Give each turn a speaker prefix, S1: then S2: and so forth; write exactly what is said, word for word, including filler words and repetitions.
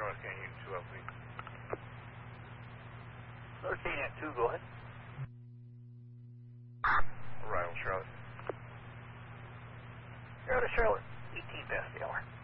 S1: North Canyon two L P.
S2: North Canyon two, go ahead.
S1: Arrival, Charlotte.
S2: You're out of Charlotte, eighteen past the hour.